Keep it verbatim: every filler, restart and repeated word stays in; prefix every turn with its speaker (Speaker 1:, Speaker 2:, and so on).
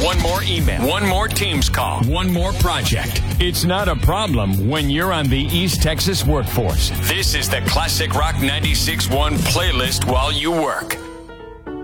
Speaker 1: One more email. One more Teams call. One more project. It's not a problem when you're on the East Texas workforce. This is the Classic Rock ninety-six point one playlist while you work.